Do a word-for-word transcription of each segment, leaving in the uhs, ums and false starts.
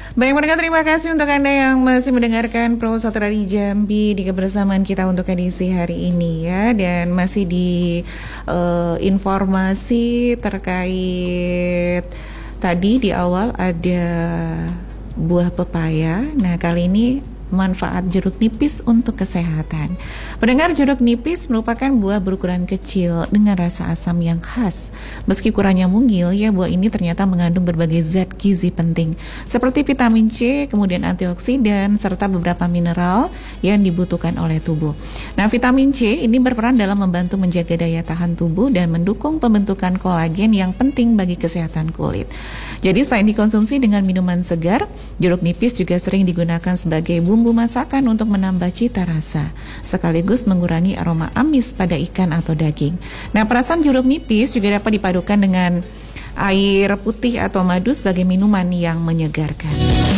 Baik pendengar, terima kasih untuk Anda yang masih mendengarkan Pro Sutra di Jambi di kebersamaan kita untuk edisi hari ini ya. Dan masih di uh, informasi terkait tadi di awal ada buah pepaya. Nah kali ini manfaat jeruk nipis untuk kesehatan. Pendengar, jeruk nipis merupakan buah berukuran kecil dengan rasa asam yang khas. Meski kurangnya mungil, ya buah ini ternyata mengandung berbagai zat gizi penting seperti vitamin C, kemudian antioksidan, serta beberapa mineral yang dibutuhkan oleh tubuh. Nah, vitamin C ini berperan dalam membantu menjaga daya tahan tubuh dan mendukung pembentukan kolagen yang penting bagi kesehatan kulit. Jadi selain dikonsumsi dengan minuman segar, jeruk nipis juga sering digunakan sebagai bumbu masakan untuk menambah cita rasa, sekaligus mengurangi aroma amis pada ikan atau daging. Nah, perasan jeruk nipis juga dapat dipadukan dengan air putih atau madu sebagai minuman yang menyegarkan.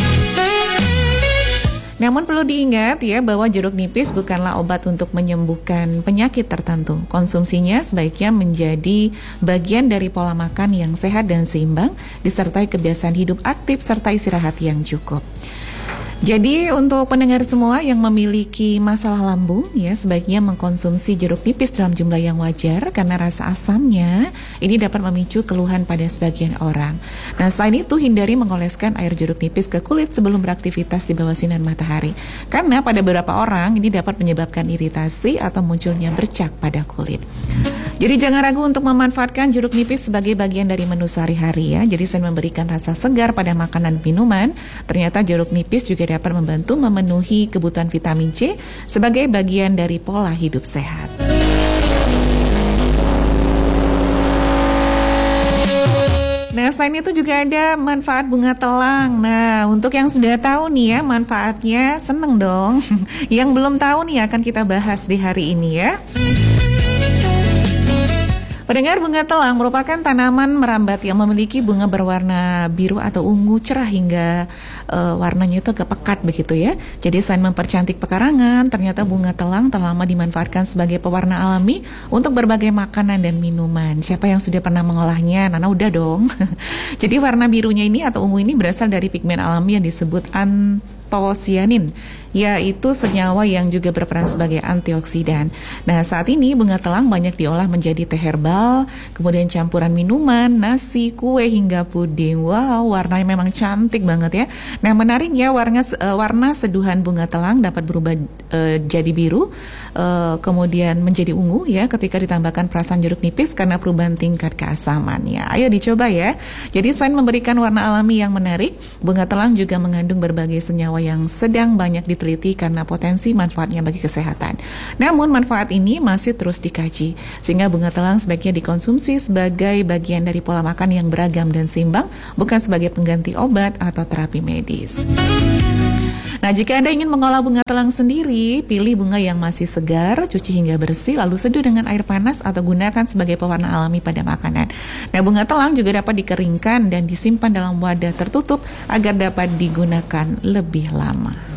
Namun perlu diingat ya bahwa jeruk nipis bukanlah obat untuk menyembuhkan penyakit tertentu. Konsumsinya sebaiknya menjadi bagian dari pola makan yang sehat dan seimbang, disertai kebiasaan hidup aktif serta istirahat yang cukup. Jadi untuk pendengar semua yang memiliki masalah lambung ya sebaiknya mengkonsumsi jeruk nipis dalam jumlah yang wajar karena rasa asamnya ini dapat memicu keluhan pada sebagian orang. Nah selain itu hindari mengoleskan air jeruk nipis ke kulit sebelum beraktivitas di bawah sinar matahari karena pada beberapa orang ini dapat menyebabkan iritasi atau munculnya bercak pada kulit. Jadi jangan ragu untuk memanfaatkan jeruk nipis sebagai bagian dari menu sehari-hari ya. Jadi selain memberikan rasa segar pada makanan dan minuman, ternyata jeruk nipis juga dapat membantu memenuhi kebutuhan vitamin C sebagai bagian dari pola hidup sehat. Nah, selain itu juga ada manfaat bunga telang. Nah, untuk yang sudah tahu nih ya manfaatnya, seneng dong. Yang belum tahu nih akan kita bahas di hari ini ya. Pendengar, bunga telang merupakan tanaman merambat yang memiliki bunga berwarna biru atau ungu cerah hingga uh, warnanya itu agak pekat begitu ya. Jadi selain mempercantik pekarangan, ternyata bunga telang telah lama dimanfaatkan sebagai pewarna alami untuk berbagai makanan dan minuman. Siapa yang sudah pernah mengolahnya? Nana udah dong. Jadi warna birunya ini atau ungu ini berasal dari pigmen alami yang disebut antosianin, yaitu senyawa yang juga berperan sebagai antioksidan. Nah, saat ini bunga telang banyak diolah menjadi teh herbal, kemudian campuran minuman, nasi, kue, hingga puding. Wow, warnanya memang cantik banget ya. Nah, menariknya warna uh, warna seduhan bunga telang dapat berubah uh, jadi biru, uh, kemudian menjadi ungu ya ketika ditambahkan perasan jeruk nipis karena perubahan tingkat keasamannya. Ayo dicoba ya. Jadi selain memberikan warna alami yang menarik, bunga telang juga mengandung berbagai senyawa yang sedang banyak diteliti karena potensi manfaatnya bagi kesehatan. Namun manfaat ini masih terus dikaji, sehingga bunga telang sebaiknya dikonsumsi sebagai bagian dari pola makan yang beragam dan seimbang, bukan sebagai pengganti obat atau terapi medis. Nah, jika Anda ingin mengolah bunga telang sendiri, pilih bunga yang masih segar, cuci hingga bersih, lalu seduh dengan air panas atau gunakan sebagai pewarna alami pada makanan. Nah, bunga telang juga dapat dikeringkan dan disimpan dalam wadah tertutup agar dapat digunakan lebih lama.